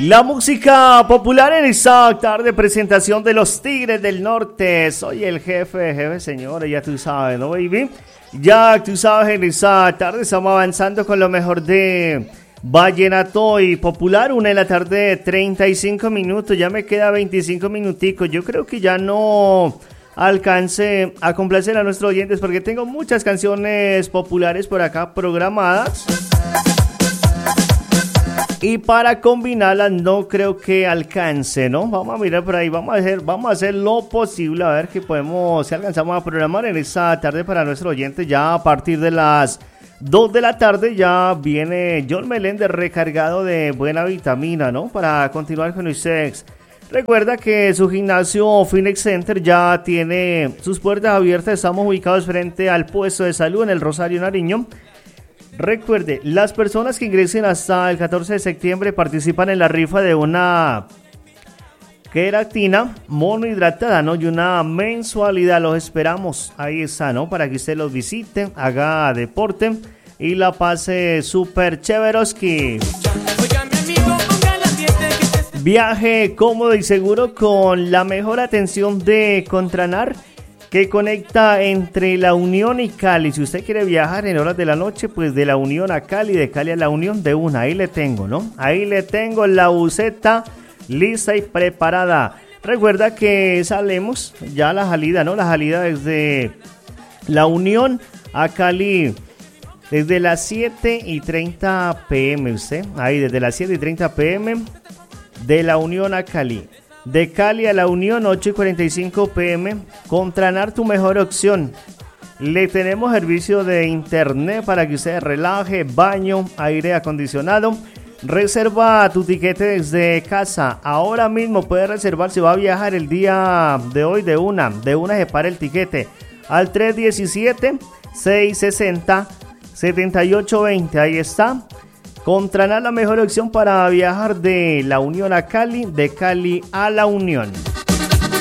La música popular en esta tarde, presentación de los Tigres del Norte. Soy el jefe, señores, ya tú sabes, ¿no, baby? Ya tú sabes, en esta tarde estamos avanzando con lo mejor de vallenato y popular. 1:00 p.m, 35 minutos, ya me queda 25 minuticos. Yo creo que ya no alcance a complacer a nuestros oyentes porque tengo muchas canciones populares por acá programadas. Y para combinarlas no creo que alcance, ¿no? Vamos a mirar por ahí, vamos a hacer lo posible a ver qué podemos, si alcanzamos a programar en esta tarde para nuestros oyentes. Ya a partir de las 2 de la tarde ya viene John Meléndez recargado de buena vitamina, ¿no? Para continuar con ustedes. Recuerda que su gimnasio Phoenix Center ya tiene sus puertas abiertas. Estamos ubicados frente al puesto de salud en el Rosario Nariño. Recuerde, las personas que ingresen hasta el 14 de septiembre participan en la rifa de una queratina monohidratada, ¿no? Y una mensualidad. Los esperamos, ahí está, ¿no? Para que usted los visite, haga deporte y la pase súper chéveroski. Viaje cómodo y seguro con la mejor atención de Contranar, que conecta entre La Unión y Cali. Si usted quiere viajar en horas de la noche, pues de La Unión a Cali, de Cali a La Unión, de una. Ahí le tengo, ¿no? Ahí le tengo la buseta lista y preparada. Recuerda que salemos ya la salida, ¿no? La salida desde La Unión a Cali desde las 7:30 p.m. Usted, ahí desde las 7:30 p.m. de La Unión a Cali. De Cali a La Unión, 8:45 p.m. Contranar, tu mejor opción. Le tenemos servicio de internet para que usted relaje, baño, aire acondicionado. Reserva tu tiquete desde casa. Ahora mismo puede reservar si va a viajar el día de hoy de una separa el tiquete al 317-660-7820. Ahí está. Contranar, la mejor opción para viajar de La Unión a Cali, de Cali a La Unión.